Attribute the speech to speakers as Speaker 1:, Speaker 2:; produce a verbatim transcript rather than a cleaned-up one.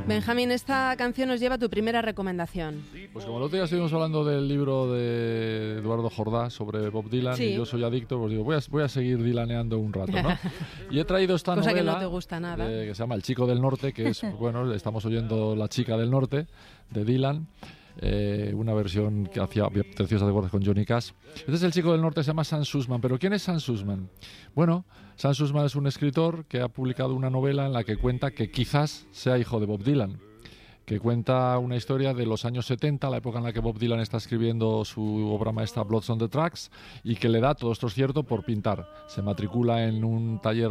Speaker 1: Benjamín, esta canción nos lleva a tu primera recomendación.
Speaker 2: Pues como el otro día estuvimos hablando del libro de Eduardo Jordá sobre Bob Dylan,
Speaker 1: sí.
Speaker 2: y yo soy adicto, pues digo, voy a, voy a seguir dilaneando un rato, ¿no? Y he traído esta
Speaker 1: Cosa
Speaker 2: novela
Speaker 1: que no te gusta nada.
Speaker 2: De, que se llama El Chico del Norte, que es, bueno, estamos oyendo La Chica del Norte, de Dylan. Eh, una versión que hacía preciosa de guardas con Johnny Cash. Este es El Chico del Norte, se llama Sam Sussman. ¿Pero quién es Sam Sussman? Bueno, Sam Sussman es un escritor que ha publicado una novela en la que cuenta que quizás sea hijo de Bob Dylan, que cuenta una historia de los años setenta, la época en la que Bob Dylan está escribiendo su obra maestra Blood on the Tracks, y que le da, todo esto es cierto, por pintar. Se matricula en un taller